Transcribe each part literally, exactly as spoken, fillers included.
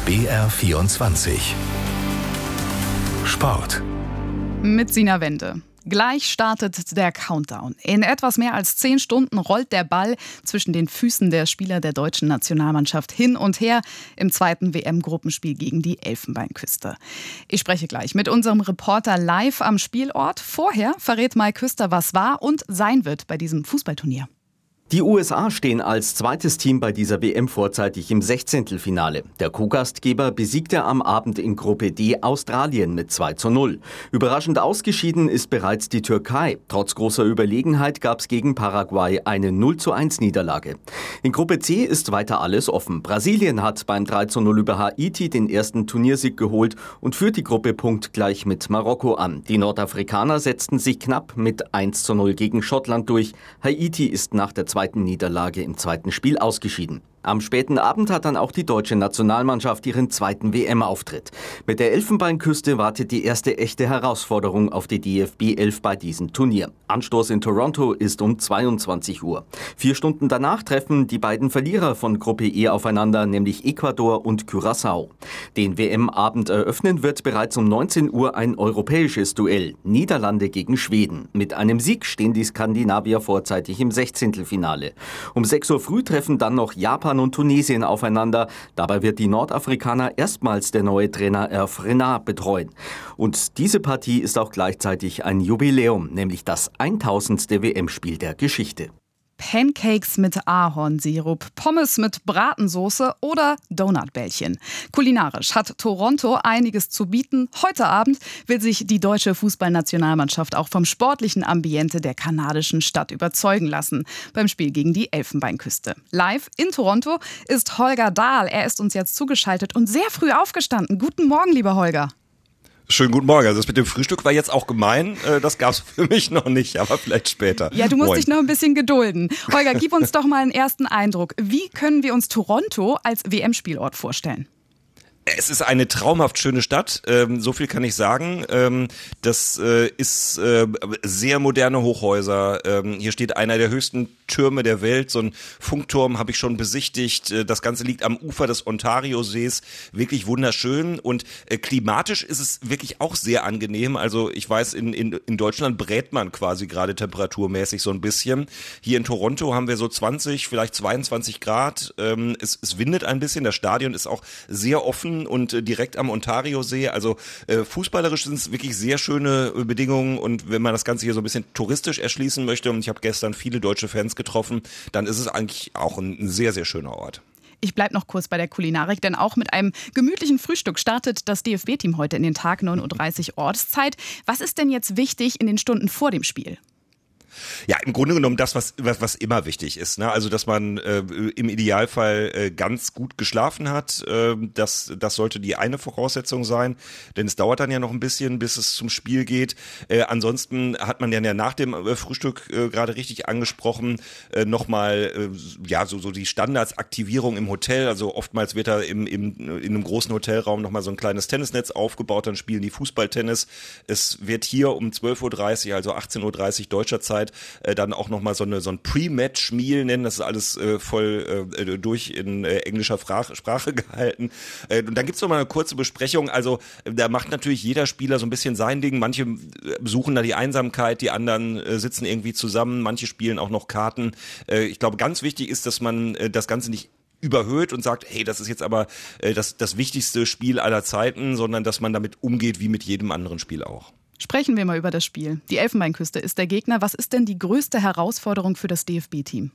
B R vierundzwanzig Sport mit Sina Wende. Gleich startet der Countdown. In etwas mehr als zehn Stunden rollt der Ball zwischen den Füßen der Spieler der deutschen Nationalmannschaft hin und her im zweiten W M-Gruppenspiel gegen die Elfenbeinküste. Ich spreche gleich mit unserem Reporter live am Spielort. Vorher verrät Mike Küster, was war und sein wird bei diesem Fußballturnier. Die U S A stehen als zweites Team bei dieser W M vorzeitig im Sechzehntelfinale. Der Co-Gastgeber besiegte am Abend in Gruppe D Australien mit zwei zu null. Überraschend ausgeschieden ist bereits die Türkei. Trotz großer Überlegenheit gab es gegen Paraguay eine null zu eins Niederlage. In Gruppe C ist weiter alles offen. Brasilien hat beim drei zu null über Haiti den ersten Turniersieg geholt und führt die Gruppe punktgleich mit Marokko an. Die Nordafrikaner setzten sich knapp mit eins zu null gegen Schottland durch. Haiti ist nach der zweiten Niederlage im zweiten Spiel ausgeschieden. Am späten Abend hat dann auch die deutsche Nationalmannschaft ihren zweiten W M-Auftritt. Mit der Elfenbeinküste wartet die erste echte Herausforderung auf die D F B elf bei diesem Turnier. Anstoß in Toronto ist um zweiundzwanzig Uhr. Vier Stunden danach treffen die beiden Verlierer von Gruppe E aufeinander, nämlich Ecuador und Curaçao. Den W M-Abend eröffnen wird bereits um neunzehn Uhr ein europäisches Duell. Niederlande gegen Schweden. Mit einem Sieg stehen die Skandinavier vorzeitig im Sechzehntelfinale. Um sechs Uhr früh treffen dann noch Japan und Tunesien aufeinander. Dabei wird die Nordafrikaner erstmals der neue Trainer Hervé Renard betreuen. Und diese Partie ist auch gleichzeitig ein Jubiläum, nämlich das tausendste W M-Spiel der Geschichte. Pancakes mit Ahornsirup, Pommes mit Bratensoße oder Donutbällchen. Kulinarisch hat Toronto einiges zu bieten. Heute Abend will sich die deutsche Fußballnationalmannschaft auch vom sportlichen Ambiente der kanadischen Stadt überzeugen lassen beim Spiel gegen die Elfenbeinküste. Live in Toronto ist Holger Dahl. Er ist uns jetzt zugeschaltet und sehr früh aufgestanden. Guten Morgen, lieber Holger. Schönen guten Morgen. Also das mit dem Frühstück war jetzt auch gemein. Das gab es für mich noch nicht, aber vielleicht später. Ja, du musst Moin. dich noch ein bisschen gedulden. Holger, gib uns doch mal einen ersten Eindruck. Wie können wir uns Toronto als W M-Spielort vorstellen? Es ist eine traumhaft schöne Stadt, ähm, so viel kann ich sagen. Ähm, das äh, ist äh, sehr moderne Hochhäuser. Ähm, hier steht einer der höchsten Türme der Welt, so ein Funkturm habe ich schon besichtigt. Äh, das Ganze liegt am Ufer des Ontario-Sees, wirklich wunderschön und äh, klimatisch ist es wirklich auch sehr angenehm. Also ich weiß, in, in, in Deutschland brät man quasi gerade temperaturmäßig so ein bisschen. Hier in Toronto haben wir so zwanzig, vielleicht zweiundzwanzig Grad. Ähm, es, es windet ein bisschen, das Stadion ist auch sehr offen und äh, direkt am Ontario-See. Also äh, fußballerisch sind es wirklich sehr schöne äh, Bedingungen und wenn man das Ganze hier so ein bisschen touristisch erschließen möchte, und ich habe gestern viele deutsche Fans getroffen, dann ist es eigentlich auch ein, ein sehr, sehr schöner Ort. Ich bleibe noch kurz bei der Kulinarik, denn auch mit einem gemütlichen Frühstück startet das D F B-Team heute in den Tag, neun Uhr dreißig Ortszeit. Was ist denn jetzt wichtig in den Stunden vor dem Spiel? Ja, im Grunde genommen das, was was, was immer wichtig ist, ne? Also, dass man äh, im Idealfall äh, ganz gut geschlafen hat, äh, das das sollte die eine Voraussetzung sein, denn es dauert dann ja noch ein bisschen, bis es zum Spiel geht. Äh, ansonsten hat man ja nach dem äh, Frühstück äh, gerade richtig angesprochen, äh, nochmal äh, ja so so die Standardsaktivierung im Hotel. Also oftmals wird da im, im in einem großen Hotelraum nochmal so ein kleines Tennisnetz aufgebaut, dann spielen die Fußballtennis. Es wird hier um zwölf Uhr dreißig, also achtzehn Uhr dreißig deutscher Zeit, Äh, dann auch nochmal so, eine, so ein Pre-Match-Meal nennen, das ist alles äh, voll äh, durch in äh, englischer Sprach, Sprache gehalten. Äh, und dann gibt's noch mal eine kurze Besprechung, also äh, da macht natürlich jeder Spieler so ein bisschen sein Ding, manche suchen da die Einsamkeit, die anderen äh, sitzen irgendwie zusammen, manche spielen auch noch Karten. Äh, ich glaube, ganz wichtig ist, dass man äh, das Ganze nicht überhöht und sagt, hey, das ist jetzt aber äh, das, das wichtigste Spiel aller Zeiten, sondern dass man damit umgeht wie mit jedem anderen Spiel auch. Sprechen wir mal über das Spiel. Die Elfenbeinküste ist der Gegner. Was ist denn die größte Herausforderung für das D F B-Team?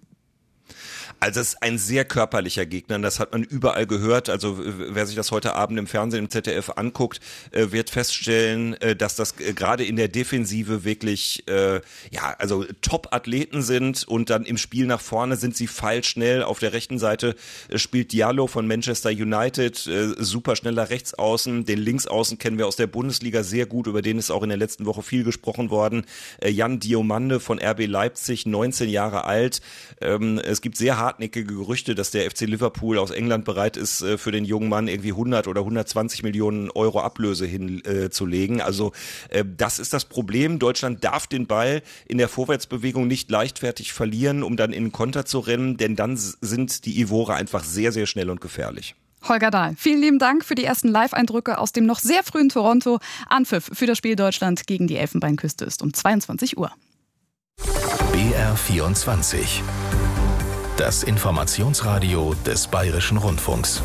Also es ist ein sehr körperlicher Gegner, das hat man überall gehört. Also wer sich das heute Abend im Fernsehen im Z D F anguckt, wird feststellen, dass das gerade in der Defensive wirklich ja also Top-Athleten sind und dann im Spiel nach vorne sind sie feilschnell. Auf der rechten Seite spielt Diallo von Manchester United, super schneller Rechtsaußen. Den Linksaußen kennen wir aus der Bundesliga sehr gut, über den ist auch in der letzten Woche viel gesprochen worden. Jan Diomande von R B Leipzig, neunzehn Jahre alt. Es gibt sehr hartnäckige Gerüchte, dass der F C Liverpool aus England bereit ist, für den jungen Mann irgendwie hundert oder hundertzwanzig Millionen Euro Ablöse hinzulegen. Also das ist das Problem. Deutschland darf den Ball in der Vorwärtsbewegung nicht leichtfertig verlieren, um dann in den Konter zu rennen, denn dann sind die Ivore einfach sehr, sehr schnell und gefährlich. Holger Dahl, vielen lieben Dank für die ersten Live-Eindrücke aus dem noch sehr frühen Toronto. Anpfiff für das Spiel Deutschland gegen die Elfenbeinküste ist um zweiundzwanzig Uhr. B R vierundzwanzig. Das Informationsradio des Bayerischen Rundfunks.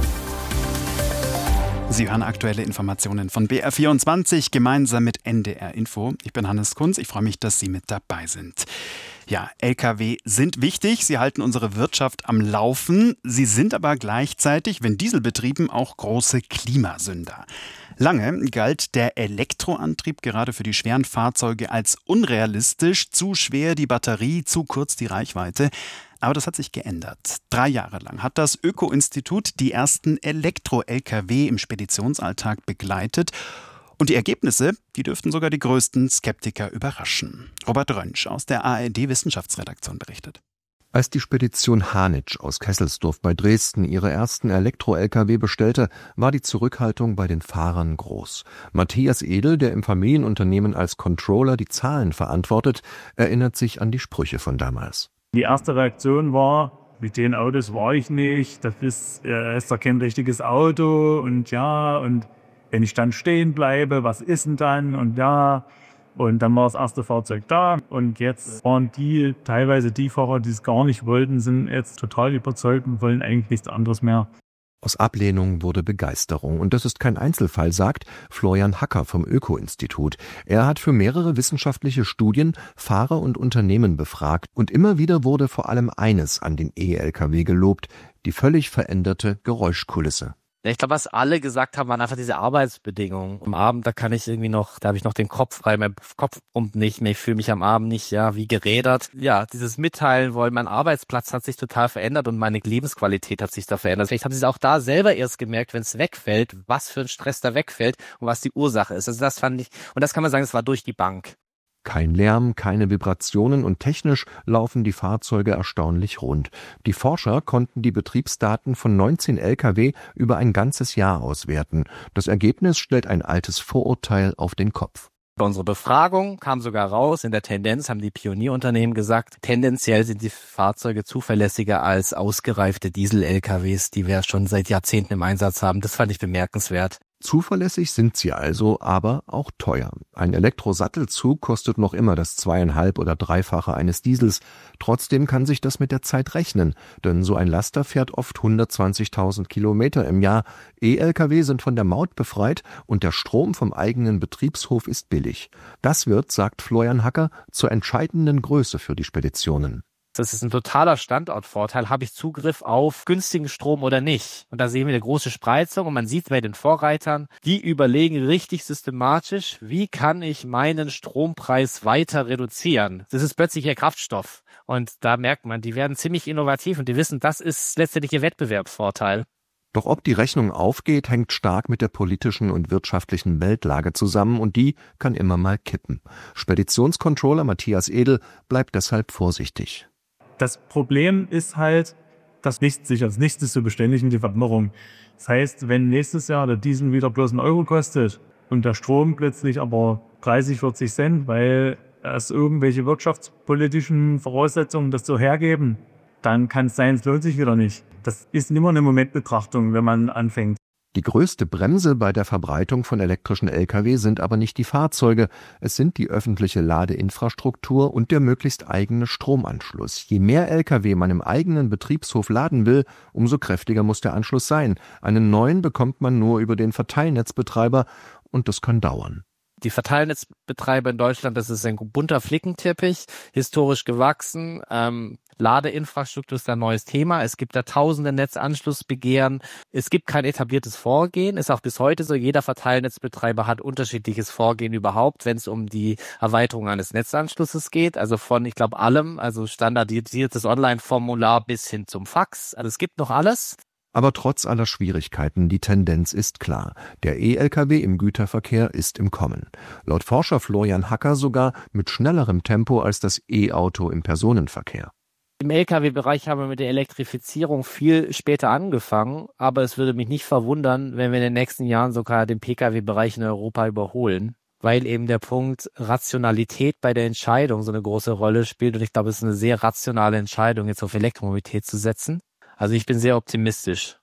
Sie hören aktuelle Informationen von B R vierundzwanzig gemeinsam mit N D R Info. Ich bin Hannes Kunz, ich freue mich, dass Sie mit dabei sind. Ja, L K W sind wichtig, sie halten unsere Wirtschaft am Laufen. Sie sind aber gleichzeitig, wenn dieselbetrieben, auch große Klimasünder. Lange galt der Elektroantrieb gerade für die schweren Fahrzeuge als unrealistisch, zu schwer die Batterie, zu kurz die Reichweite. Aber das hat sich geändert. Drei Jahre lang hat das Öko-Institut die ersten Elektro-L K W im Speditionsalltag begleitet. Und die Ergebnisse, die dürften sogar die größten Skeptiker überraschen. Robert Rönsch aus der A R D-Wissenschaftsredaktion berichtet. Als die Spedition Hanitsch aus Kesselsdorf bei Dresden ihre ersten Elektro-L K W bestellte, war die Zurückhaltung bei den Fahrern groß. Matthias Edel, der im Familienunternehmen als Controller die Zahlen verantwortet, erinnert sich an die Sprüche von damals. Die erste Reaktion war, mit den Autos war ich nicht, das ist, äh, ist doch kein richtiges Auto und ja, und wenn ich dann stehen bleibe, was ist denn dann? Und ja, und dann war das erste Fahrzeug da. Und jetzt waren die, teilweise die Fahrer, die es gar nicht wollten, sind jetzt total überzeugt und wollen eigentlich nichts anderes mehr. Aus Ablehnung wurde Begeisterung. Und das ist kein Einzelfall, sagt Florian Hacker vom Öko-Institut. Er hat für mehrere wissenschaftliche Studien Fahrer und Unternehmen befragt. Und immer wieder wurde vor allem eines an den E-L K W gelobt: die völlig veränderte Geräuschkulisse. Ich glaube, was alle gesagt haben, waren einfach diese Arbeitsbedingungen. Am Abend, da kann ich irgendwie noch, da habe ich noch den Kopf frei, mein Kopf pumpt nicht mehr, ich fühle mich am Abend nicht, ja, wie gerädert. Ja, dieses Mitteilen wollen, mein Arbeitsplatz hat sich total verändert und meine Lebensqualität hat sich da verändert. Vielleicht haben sie es auch da selber erst gemerkt, wenn es wegfällt, was für ein Stress da wegfällt und was die Ursache ist. Also das fand ich, und das kann man sagen, das war durch die Bank. Kein Lärm, keine Vibrationen und technisch laufen die Fahrzeuge erstaunlich rund. Die Forscher konnten die Betriebsdaten von neunzehn L K W über ein ganzes Jahr auswerten. Das Ergebnis stellt ein altes Vorurteil auf den Kopf. Bei unserer Befragung kam sogar raus, in der Tendenz haben die Pionierunternehmen gesagt, tendenziell sind die Fahrzeuge zuverlässiger als ausgereifte Diesel-L K Ws, die wir schon seit Jahrzehnten im Einsatz haben. Das fand ich bemerkenswert. Zuverlässig sind sie also, aber auch teuer. Ein Elektrosattelzug kostet noch immer das zweieinhalb- oder dreifache eines Diesels. Trotzdem kann sich das mit der Zeit rechnen, denn so ein Laster fährt oft hundertzwanzigtausend Kilometer im Jahr. E-L K W sind von der Maut befreit und der Strom vom eigenen Betriebshof ist billig. Das wird, sagt Florian Hacker, zur entscheidenden Größe für die Speditionen. Das ist ein totaler Standortvorteil. Habe ich Zugriff auf günstigen Strom oder nicht? Und da sehen wir eine große Spreizung und man sieht bei den Vorreitern, die überlegen richtig systematisch, wie kann ich meinen Strompreis weiter reduzieren? Das ist plötzlich ihr Kraftstoff. Und da merkt man, die werden ziemlich innovativ und die wissen, das ist letztendlich ihr Wettbewerbsvorteil. Doch ob die Rechnung aufgeht, hängt stark mit der politischen und wirtschaftlichen Weltlage zusammen und die kann immer mal kippen. Speditionscontroller Matthias Edel bleibt deshalb vorsichtig. Das Problem ist halt, dass nichts sicher ist. Nichts ist so beständig wie die Veränderung. Das heißt, wenn nächstes Jahr der Diesel wieder bloß einen Euro kostet und der Strom plötzlich aber dreißig, vierzig Cent, weil es irgendwelche wirtschaftspolitischen Voraussetzungen das so hergeben, dann kann es sein, es lohnt sich wieder nicht. Das ist immer eine Momentbetrachtung, wenn man anfängt. Die größte Bremse bei der Verbreitung von elektrischen L K W sind aber nicht die Fahrzeuge, es sind die öffentliche Ladeinfrastruktur und der möglichst eigene Stromanschluss. Je mehr L K W man im eigenen Betriebshof laden will, umso kräftiger muss der Anschluss sein. Einen neuen bekommt man nur über den Verteilnetzbetreiber und das kann dauern. Die Verteilnetzbetreiber in Deutschland, das ist ein bunter Flickenteppich, historisch gewachsen. Ähm, Ladeinfrastruktur ist ein neues Thema. Es gibt da tausende Netzanschlussbegehren. Es gibt kein etabliertes Vorgehen. Ist auch bis heute so. Jeder Verteilnetzbetreiber hat unterschiedliches Vorgehen überhaupt, wenn es um die Erweiterung eines Netzanschlusses geht. Also von, ich glaube, allem, also standardisiertes Online-Formular bis hin zum Fax. Also es gibt noch alles. Aber trotz aller Schwierigkeiten, die Tendenz ist klar. Der E-L K W im Güterverkehr ist im Kommen. Laut Forscher Florian Hacker sogar mit schnellerem Tempo als das E-Auto im Personenverkehr. Im L K W-Bereich haben wir mit der Elektrifizierung viel später angefangen, aber es würde mich nicht verwundern, wenn wir in den nächsten Jahren sogar den P K W-Bereich in Europa überholen, weil eben der Punkt Rationalität bei der Entscheidung so eine große Rolle spielt und ich glaube, es ist eine sehr rationale Entscheidung, jetzt auf Elektromobilität zu setzen. Also ich bin sehr optimistisch.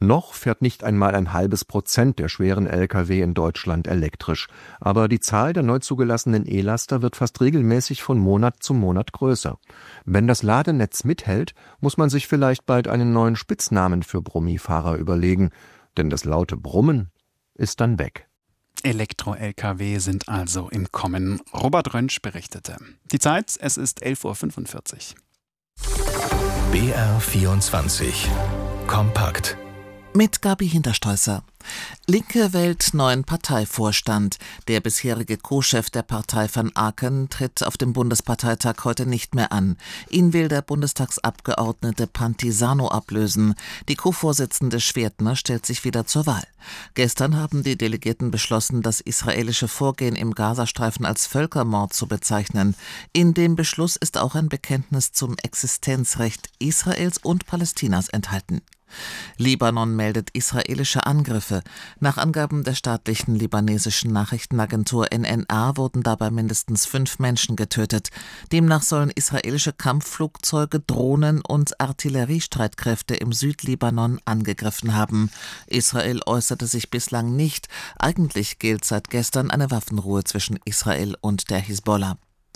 Noch fährt nicht einmal ein halbes Prozent der schweren L K W in Deutschland elektrisch. Aber die Zahl der neu zugelassenen E-Laster wird fast regelmäßig von Monat zu Monat größer. Wenn das Ladenetz mithält, muss man sich vielleicht bald einen neuen Spitznamen für Brummifahrer überlegen. Denn das laute Brummen ist dann weg. Elektro-L K W sind also im Kommen. Robert Rönsch berichtete. Die Zeit, es ist elf Uhr fünfundvierzig. B R vierundzwanzig. Kompakt. Mit Gabi Hinterstolzer. Linke Welt neuen Parteivorstand. Der bisherige Co-Chef der Partei van Aken tritt auf dem Bundesparteitag heute nicht mehr an. Ihn will der Bundestagsabgeordnete Pantisano ablösen. Die Co-Vorsitzende Schwertner stellt sich wieder zur Wahl. Gestern haben die Delegierten beschlossen, das israelische Vorgehen im Gazastreifen als Völkermord zu bezeichnen. In dem Beschluss ist auch ein Bekenntnis zum Existenzrecht Israels und Palästinas enthalten. Libanon meldet israelische Angriffe. Nach Angaben der staatlichen libanesischen Nachrichtenagentur N N A wurden dabei mindestens fünf Menschen getötet. Demnach sollen israelische Kampfflugzeuge, Drohnen und Artilleriestreitkräfte im Südlibanon angegriffen haben. Israel äußerte sich bislang nicht. Eigentlich gilt seit gestern eine Waffenruhe zwischen Israel und der Hisbollah.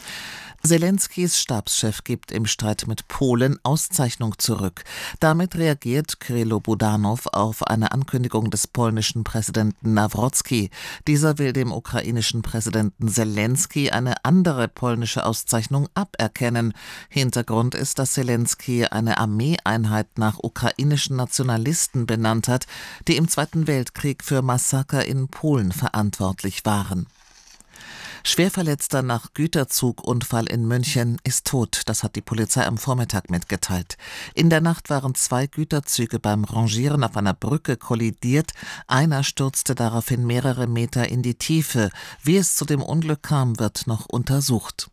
Zelenskys Stabschef gibt im Streit mit Polen Auszeichnung zurück. Damit reagiert Krylo Budanov auf eine Ankündigung des polnischen Präsidenten Nawrocki. Dieser will dem ukrainischen Präsidenten Zelensky eine andere polnische Auszeichnung aberkennen. Hintergrund ist, dass Zelensky eine Armeeeinheit nach ukrainischen Nationalisten benannt hat, die im Zweiten Weltkrieg für Massaker in Polen verantwortlich waren. Schwerverletzter nach Güterzugunfall in München ist tot, das hat die Polizei am Vormittag mitgeteilt. In der Nacht waren zwei Güterzüge beim Rangieren auf einer Brücke kollidiert. Einer stürzte daraufhin mehrere Meter in die Tiefe. Wie es zu dem Unglück kam, wird noch untersucht.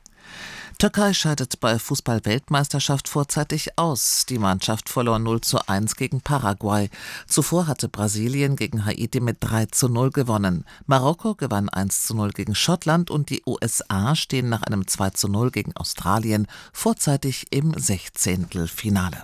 Türkei scheidet bei Fußball-Weltmeisterschaft vorzeitig aus. Die Mannschaft verlor null zu eins gegen Paraguay. Zuvor hatte Brasilien gegen Haiti mit drei zu null gewonnen. Marokko gewann eins zu null gegen Schottland und die U S A stehen nach einem zwei zu null gegen Australien vorzeitig im Sechzehntelfinale.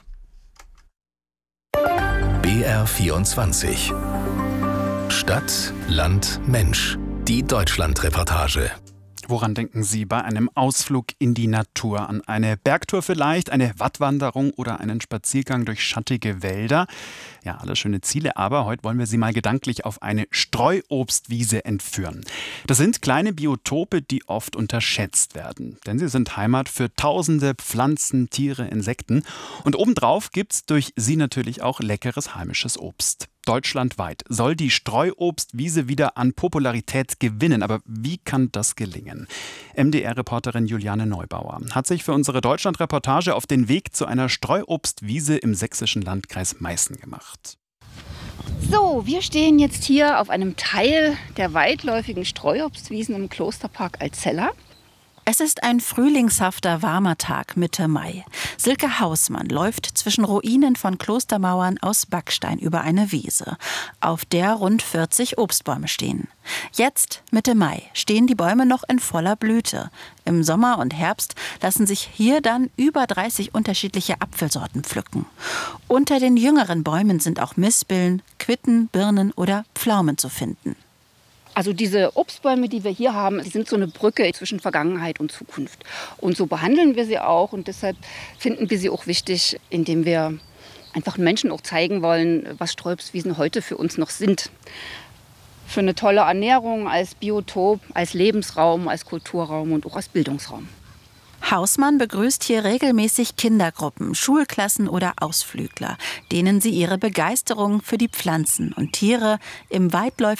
B R vierundzwanzig. Stadt, Land, Mensch. Die Deutschland-Reportage. Woran denken Sie bei einem Ausflug in die Natur? An eine Bergtour vielleicht, eine Wattwanderung oder einen Spaziergang durch schattige Wälder? Ja, alles schöne Ziele, aber heute wollen wir Sie mal gedanklich auf eine Streuobstwiese entführen. Das sind kleine Biotope, die oft unterschätzt werden. Denn sie sind Heimat für tausende Pflanzen, Tiere, Insekten. Und obendrauf gibt's durch sie natürlich auch leckeres heimisches Obst. Deutschlandweit soll die Streuobstwiese wieder an Popularität gewinnen. Aber wie kann das gelingen? M D R-Reporterin Juliane Neubauer hat sich für unsere Deutschland-Reportage auf den Weg zu einer Streuobstwiese im sächsischen Landkreis Meißen gemacht. So, wir stehen jetzt hier auf einem Teil der weitläufigen Streuobstwiesen im Klosterpark Alzella. Es ist ein frühlingshafter, warmer Tag Mitte Mai. Silke Hausmann läuft zwischen Ruinen von Klostermauern aus Backstein über eine Wiese, auf der rund vierzig Obstbäume stehen. Jetzt, Mitte Mai, stehen die Bäume noch in voller Blüte. Im Sommer und Herbst lassen sich hier dann über dreißig unterschiedliche Apfelsorten pflücken. Unter den jüngeren Bäumen sind auch Mispeln, Quitten, Birnen oder Pflaumen zu finden. Also diese Obstbäume, die wir hier haben, die sind so eine Brücke zwischen Vergangenheit und Zukunft. Und so behandeln wir sie auch und deshalb finden wir sie auch wichtig, indem wir einfach Menschen auch zeigen wollen, was Streuobstwiesen heute für uns noch sind. Für eine tolle Ernährung, als Biotop, als Lebensraum, als Kulturraum und auch als Bildungsraum. Hausmann begrüßt hier regelmäßig Kindergruppen, Schulklassen oder Ausflügler, denen sie ihre Begeisterung für die Pflanzen und Tiere im weitläufigen